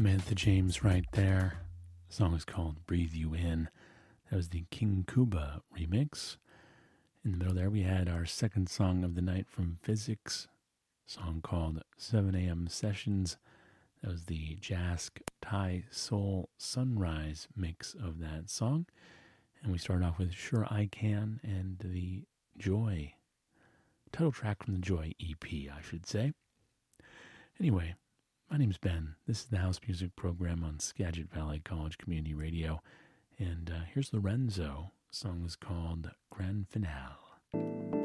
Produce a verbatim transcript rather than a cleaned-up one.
Samantha James right there. The song is called Breathe You In. That was the King Kuba remix. In the middle there we had our second song of the night from Physics, a song called seven a.m. Sessions. That was the Jask Thai Soul Sunrise mix of that song. And we started off with Sure I Can and the Joy, title track from the Joy E P, I should say. Anyway, my name's Ben. This is the House Music Program on Skagit Valley College Community Radio. And uh, here's Lorenzo. The song is called Grand Finale.